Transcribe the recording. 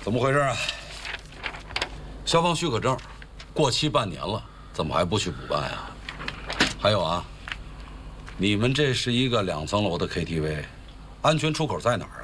怎么回事啊？消防许可证过期半年了，怎么还不去补办呀？还有啊，你们这是一个2层楼的 KTV，安全出口在哪儿啊？